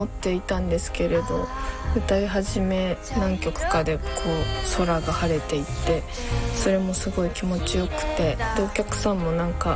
思っていたんですけれど、歌い始め何曲かでこう空が晴れていって、それもすごい気持ちよくて、でお客さんもなんか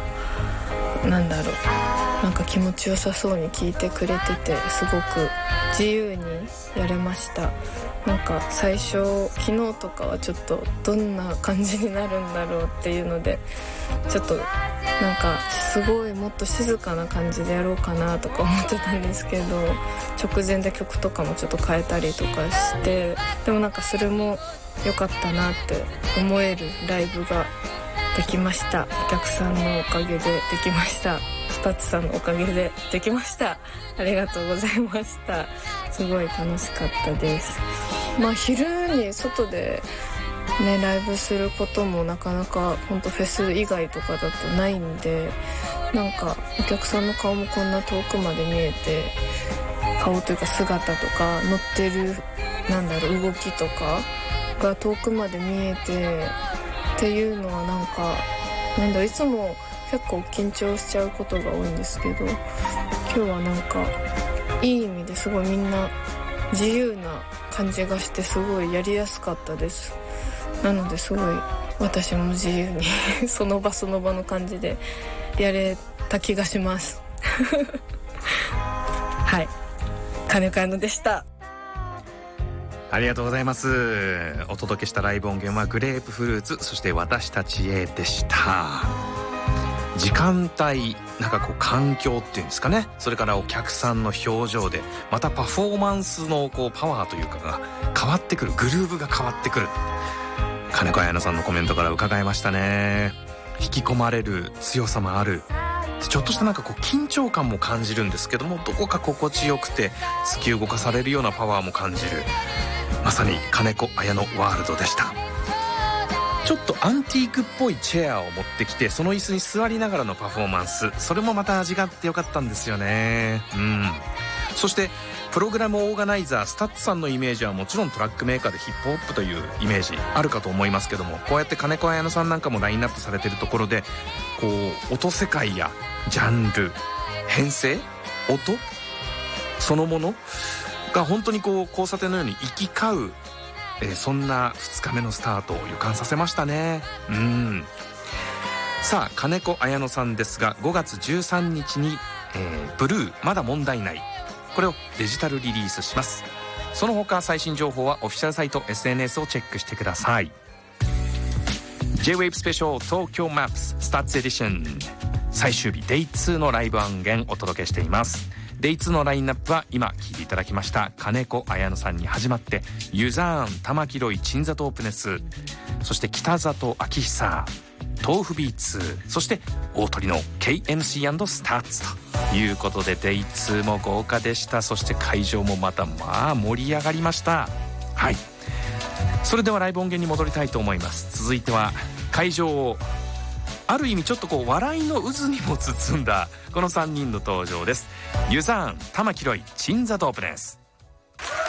気持ちよさそうに聴いてくれてて、すごく自由にやれました。なんか最初昨日とかはちょっとどんな感じになるんだろうっていうので、ちょっとなんかすごいもっと静かな感じでやろうかなとか思ってたんですけど、直前で曲とかもちょっと変えたりとかして、でもなんかそれも良かったなって思えるライブができました。お客さんのおかげでできました。スタッツさんのおかげでできました。ありがとうございました。すごい楽しかったです。昼に外でねライブすることもなかなか本当フェス以外とかだとないんで、なんかお客さんの顔もこんな遠くまで見えて、顔というか姿とか乗ってる動きとかが遠くまで見えてっていうのはいつも結構緊張しちゃうことが多いんですけど、今日はいい意味ですごいみんな自由な感じがして、すごいやりやすかったです。なのですごい私も自由にその場その場の感じでやれた気がしますはい、金子彩乃でした。 ありがとうございます。お届けしたライブ音源はグレープフルーツ、そして私たちへでした。時間帯、環境っていうんですかね、それからお客さんの表情でまたパフォーマンスのパワーというかが変わってくる、グルーヴが変わってくる、金子彩乃さんのコメントから伺いましたね。引き込まれる強さもある、ちょっとした緊張感も感じるんですけども、どこか心地よくて突き動かされるようなパワーも感じる、まさに金子彩乃ワールドでした。ちょっとアンティークっぽいチェアを持ってきて、その椅子に座りながらのパフォーマンス、それもまた味があってよかったんですよね。そしてプログラムオーガナイザースタッツさんのイメージはもちろんトラックメーカーでヒップホップというイメージあるかと思いますけども、こうやって金子彩乃さんなんかもラインナップされてるところで、音世界やジャンル、編成、音そのものが本当に交差点のように行き交う、そんな2日目のスタートを予感させましたね。さあ金子彩乃さんですが、5月13日に、ブルーまだ問題ない、これをデジタルリリースします。その他最新情報はオフィシャルサイト SNS をチェックしてください。 J-Wave スペシャル東京マップススタッツエディション最終日 Day2 のライブ音源お届けしています。 Day2 のラインナップは今聴いていただきました金子彩乃さんに始まって、ユザーン、玉城ロイ、鎮里オープネス、そして北里昭久、豆腐ビーツ、そして大鳥の KMC& スタッツということで Day2 も豪華でした。そして会場もまた盛り上がりました。はい、それではライブ音源に戻りたいと思います。続いては会場をある意味ちょっと笑いの渦にも包んだこの3人の登場です。ユザーン、玉城ロイ、鎮里オープネス。